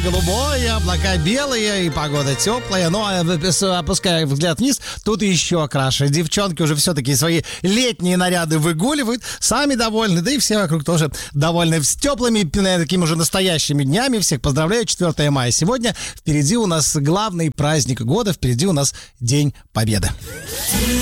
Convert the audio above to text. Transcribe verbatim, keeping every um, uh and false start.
голубое, облака белые и погода теплая. Ну, а опуская взгляд вниз, тут еще краше. Девчонки уже все-таки свои летние наряды выгуливают, сами довольны, да и все вокруг тоже довольны. С теплыми, такими уже настоящими днями. Всех поздравляю, четвёртое мая. Сегодня впереди у нас главный праздник года, впереди у нас День Победы.